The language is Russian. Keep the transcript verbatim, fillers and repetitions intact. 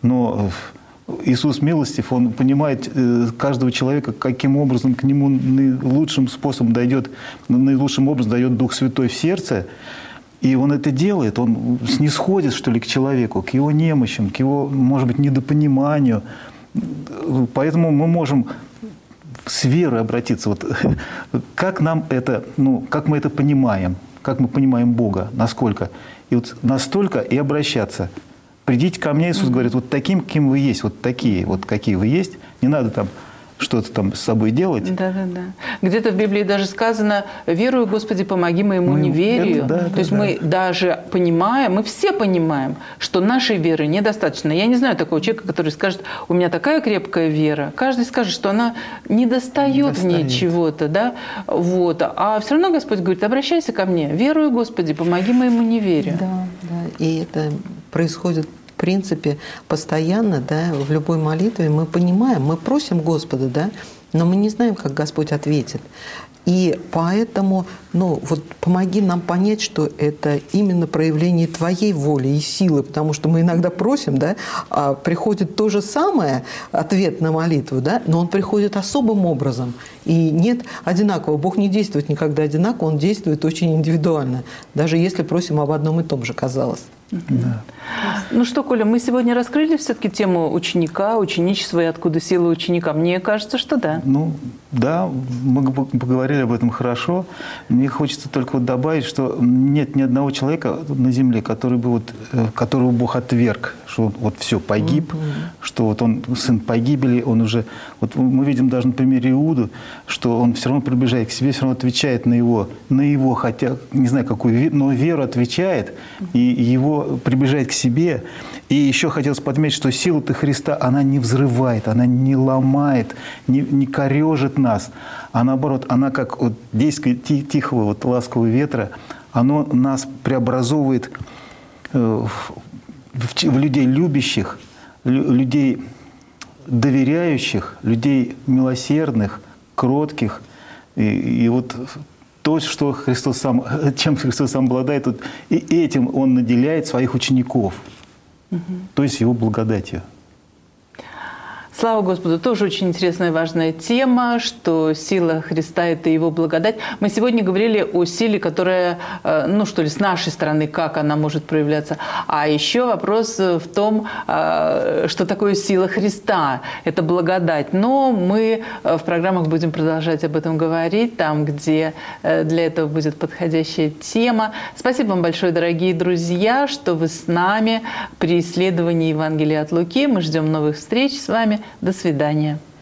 Но Иисус милостив, Он понимает каждого человека, каким образом к Нему наилучшим способом дойдет, наилучшим образом дает Дух Святой в сердце. И Он это делает, Он снисходит, что ли, к человеку, к его немощам, к его, может быть, недопониманию. Поэтому мы можем с верой обратиться. Вот, как нам это, ну, как мы это понимаем, как мы понимаем Бога, насколько. И вот настолько и обращаться. Придите ко мне, Иисус говорит, вот таким, кем вы есть, вот такие, вот какие вы есть. Не надо там что-то там с собой делать. Да, да, да. Где-то в Библии даже сказано: «Верую, Господи, помоги моему Мы, неверию». это, да, То да, есть да. мы даже понимаем, мы все понимаем, что нашей веры недостаточно. Я не знаю такого человека, который скажет: у меня такая крепкая вера. Каждый скажет, что она не достает в ней чего-то, да? Вот. А все равно Господь говорит: обращайся ко мне. Верую, Господи, помоги моему неверию. Да, да. И это происходит в принципе постоянно, да, в любой молитве. Мы понимаем, мы просим Господа, да, но мы не знаем, как Господь ответит. И поэтому, ну, вот помоги нам понять, что это именно проявление Твоей воли и силы, потому что мы иногда просим, да, а приходит то же самое, ответ на молитву, да, но он приходит особым образом. И нет одинакового. Бог не действует никогда одинаково, Он действует очень индивидуально, даже если просим об одном и том же, казалось. Да. Ну что, Коля, мы сегодня раскрыли все-таки тему ученика, ученичества и откуда сила ученика. Мне кажется, что да. Ну, да, мы поговорили об этом хорошо. Мне хочется только вот добавить, что нет ни одного человека на земле, который бы вот, которого Бог отверг, что вот все, погиб, mm-hmm. что вот он сын погибели, он уже... Вот мы видим даже на примере Иуды, что он все равно приближает к себе, все равно отвечает на его, на его, хотя, не знаю, какую, но веру отвечает, и его приближает к себе. И еще хотелось подметить, что сила-то Христа, она не взрывает, она не ломает, не, не корежит нас, а наоборот, она как вот действие тихого, вот, ласкового ветра, оно нас преобразовывает в, в, в людей любящих, людей доверяющих, людей милосердных, кротких. И, и вот то, что Христос сам, чем Христос сам обладает, вот, и этим Он наделяет своих учеников, угу. то есть Его благодатью. Слава Господу, тоже очень интересная и важная тема, что сила Христа – это Его благодать. Мы сегодня говорили о силе, которая, ну что ли, с нашей стороны, как она может проявляться. А еще вопрос в том, что такое сила Христа – это благодать. Но мы в программах будем продолжать об этом говорить, там, где для этого будет подходящая тема. Спасибо вам большое, дорогие друзья, что вы с нами при исследовании Евангелия от Луки. Мы ждем новых встреч с вами. До свидания.